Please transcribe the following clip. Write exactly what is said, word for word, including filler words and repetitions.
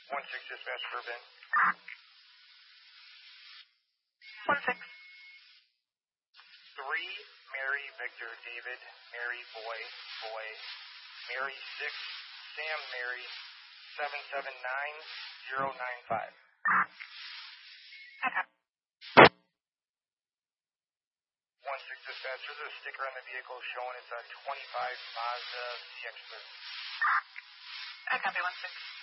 One six dispatch for Ben. One six. Three Mary Victor David Mary Boy Boy Mary six Sam Mary seven seven nine zero nine five. Okay. One six dispatch. There's a sticker on the vehicle showing it's a twenty-five Mazda C X thirty. I copy one six.